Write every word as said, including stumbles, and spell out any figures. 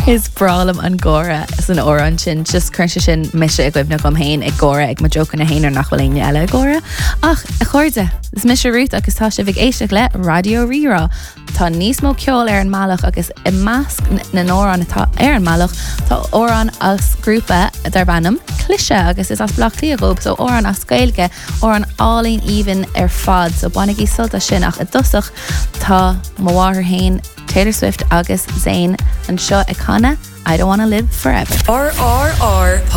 Is bralam an gora is an oran sin just crunch sin mise ag gwibna gom hain ag gora ag ma joke na hain ar nach bhfuil aine eile gora. Ach, a chuirde, is mise Ruth agus tá sé bhíh éisteach le Radio Rira. Tá níos mó ceol ar an malach agus i measc na nóran atá ar an malach tá óran as grúpa dar bannam clise agus is as blachtaí a gob so óran as scailge óran álainn even ar fad so bunig í sulta sin ach a dusach tá mawar hain Taylor Swift agus Zayn and seo icona I Don't Wanna Live Forever. R R R